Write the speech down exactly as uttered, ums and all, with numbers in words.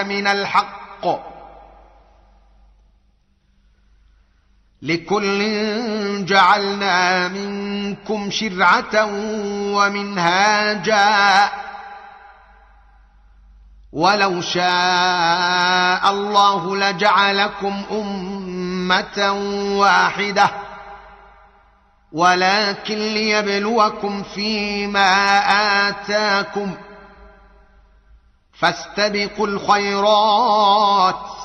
من الحق، لكل جعلنا منكم شرعة ومنهاجا، ولو شاء الله لجعلكم أمة واحدة، ولكن ليبلوكم فيما آتاكم، فاستبقوا الخيرات